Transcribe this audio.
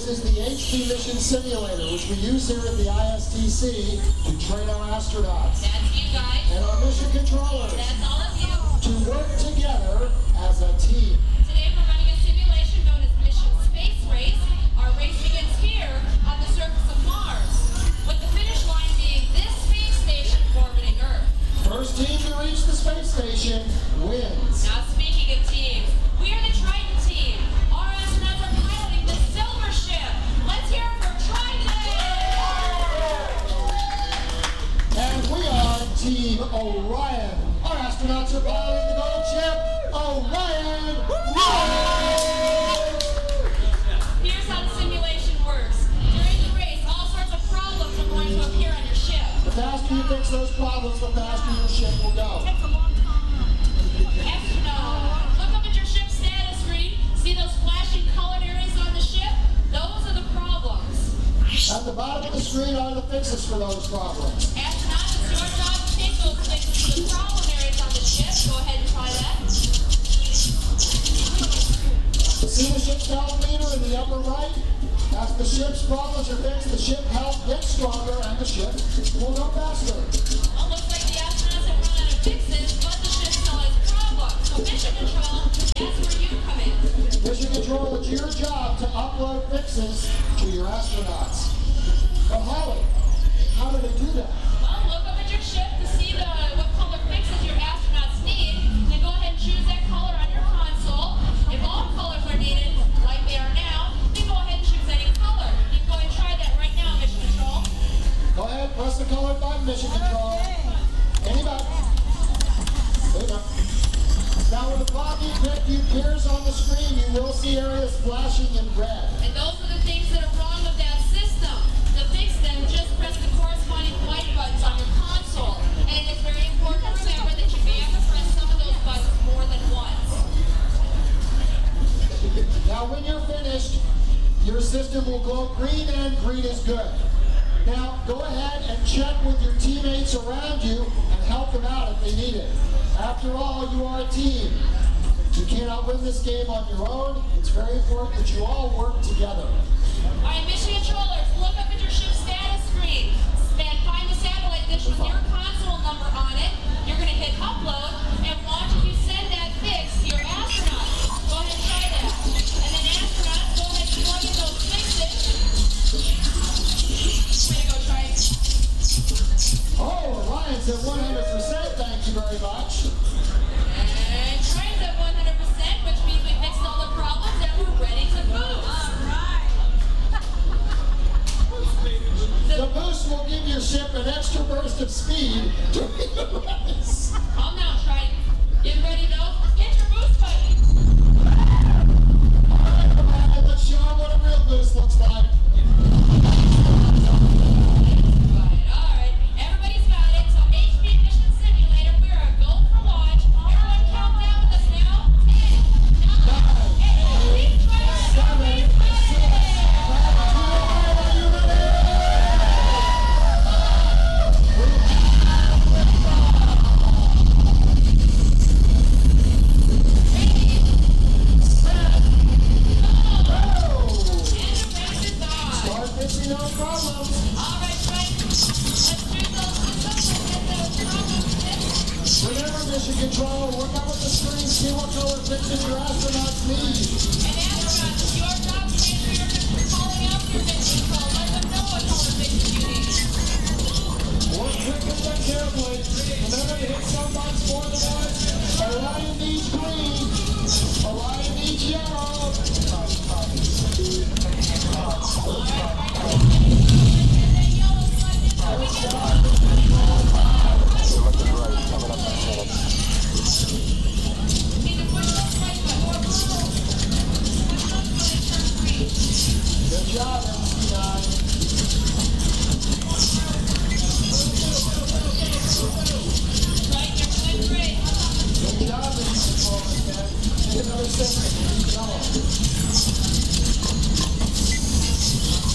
This is the HP Mission Simulator, which we use here at the ISTC to train our astronauts. That's you guys. And our mission controllers. That's all of you. To work together as a team. Today we're running a simulation known as Mission Space Race. Our race begins here on the surface of Mars, with the finish line being this space station orbiting Earth. First team to reach the space station wins. Now speaking of teams, we are the Triton team. Our astronauts are piloting the Silver Ship. Let's hear it for Triton! And we are Team Orion. Our astronauts are piloting the Gold Ship, Orion. Here's how the simulation works. During the race, all sorts of problems are going to appear on your ship. The faster you fix those problems, the faster your ship will go. Astronaut, look up at your ship's status screen. See those flashing colored areas on the ship? Those are the problems. At the bottom of the screen are the fixes for those problems. Astronaut, it's your job to take those fixes to the problem areas on the ship. Go ahead and try that. See the ship's meter in the upper right? As the ship's problems are fixed, the ship health gets stronger and the ship will go faster. Well, looks like the astronauts have run out of fixes, but the ship still has problems. So mission control, that's where you come in. Mission control, it's your job to upload fixes to your astronauts. But Holly, how do they do that? Well, look up at your ship to see what color fixes your astronauts need. Then go ahead and choose that color on your console. If all colors are needed, like they are now, then go ahead and choose any color. You can go ahead and try that right now, mission control. Go ahead, press the color button, mission control. Any button. There you go. Now when the clocky 50 appears on the screen, you will see areas flashing in red. And those are the things that are wrong with that system. To fix them, just press the corresponding white buttons on your console. And it's very important to remember that you may have to press some of those buttons more than once. Now when you're finished, your system will glow green and green is good. Now go ahead and check with your teammates around you and help them out if they need it. After all, you are a team. You cannot win this game on your own. It's very important that you all work together. All right, mission controllers, look up at your ship's status screen. Then find the satellite dish with your console number on it. You're going to hit upload and watch if you send that fix to your astronauts. Go ahead and try that. And then astronauts, go ahead and plug in those fixes. Way to go, Triton. Oh, Orion's at 100%. Thank you very much. And Triton's at 100%, which means we fixed all the problems and we're ready to boost. The boost will give your ship an extra burst of speed during the race. Calm down, Triton. Get ready, though. Hit your boost button. All right, come on, let's show them what a real boost looks like. All right. Everybody's got it. So HP Mission Simulator, we are go for launch. Everyone count down with us now. 10, 9, 8, 7, 6, no problems. All right, Triton. Let's do those systems and get those problems fixed. Remember, mission control, look up at the screen, see what color fixes your astronauts need. And astronauts, it's your job to make sure you're calling out your mission control. Let them know what color fixes you need. Work quickly but carefully. Remember to hit some buttons for the boys. Orion needs green. Orion needs yellow. Good job, MC9. Good job, MC4, man. Take another second. Yellow.